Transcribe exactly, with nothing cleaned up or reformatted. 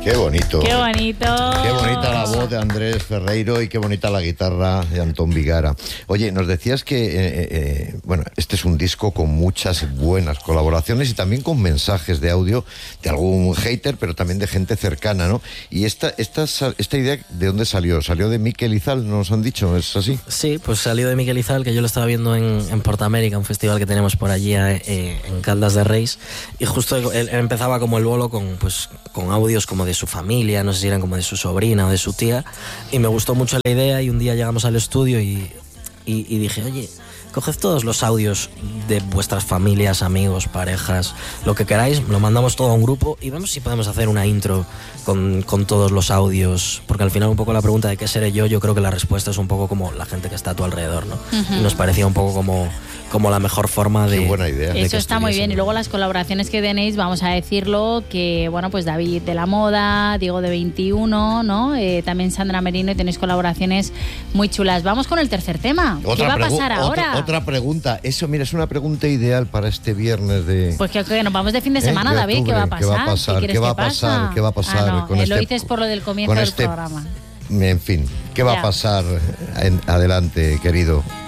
Qué bonito. Qué bonito. Qué bonita la voz de Andrés Ferreiro y qué bonita la guitarra de Antón Vigara. Oye, nos decías que, eh, eh, bueno, este es un disco con muchas buenas colaboraciones y también con mensajes de audio de algún hater, pero también de gente cercana, ¿no? Y esta, esta, esta idea, ¿de dónde salió? ¿Salió de Miquel Izal, nos han dicho? ¿Es así? Sí, pues salió de Miquel Izal, que yo lo estaba viendo en, en Portamérica, un festival que tenemos por allí eh, en Caldas de Reis, y justo él, él empezaba como el bolo con, pues, con audios como de su familia, no sé si eran como de su sobrina o de su tía, y me gustó mucho la idea y un día llegamos al estudio y, y, y dije, oye, coged todos los audios de vuestras familias, amigos, parejas, lo que queráis, lo mandamos todo a un grupo y vemos si podemos hacer una intro con, con todos los audios, porque al final un poco la pregunta de qué seré yo, yo creo que la respuesta es un poco como la gente que está a tu alrededor, ¿no? Uh-huh. Y nos parecía un poco como, como la mejor forma de... Qué buena idea. Eso está muy bien. Y luego las colaboraciones que tenéis, vamos a decirlo, que bueno, pues David de la Moda, Diego de veintiuno, ¿no? Eh, también Sandra Merino, y tenéis colaboraciones muy chulas. Vamos con el tercer tema. Otra ¿Qué va a pregu- pasar ahora? Otra, otra pregunta. Eso, mira, es una pregunta ideal para este viernes de... Pues que, que nos vamos de fin de semana, ¿Eh? de David. octubre. ¿Qué va a pasar? ¿Qué va a pasar? ¿Qué, ¿Qué va a que pasar? pasa? ¿Qué va a pasar? Ah, no, con eh, este, lo dices por lo del comienzo del este, programa. En fin, ¿qué va ya. a pasar en, adelante, querido?